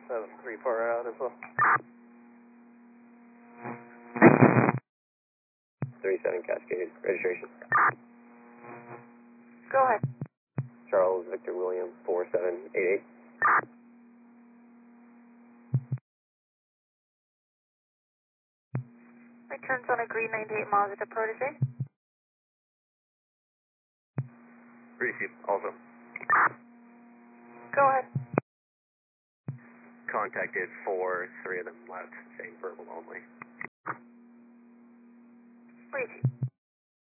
734 out as well. 37 Cascade, registration. Go ahead. Charles Victor William 4788. Returns on agree 98 miles at the Protege. Receive, also. Go ahead. Contacted 4, 3 of them left, saying verbal only. Receive.